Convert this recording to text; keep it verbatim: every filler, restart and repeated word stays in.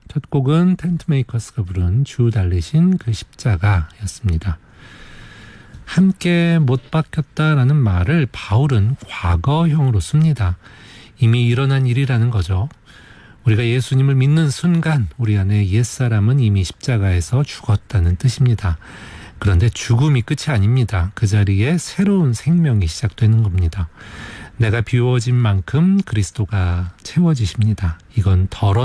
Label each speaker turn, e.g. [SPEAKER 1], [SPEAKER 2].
[SPEAKER 1] 첫 곡은 텐트메이커스가 부른 주 달리신 그 십자가였습니다. 함께 못 박혔다라는 말을 바울은 과거형으로 씁니다. 이미 일어난 일이라는 거죠. 우리가 예수님을 믿는 순간 우리 안에 옛사람은 이미 십자가에서 죽었다는 뜻입니다. 그런데 죽음이 끝이 아닙니다. 그 자리에 새로운 생명이 시작되는 겁니다. 내가 비워진 만큼 그리스도가 채워지십니다. 이건 덜어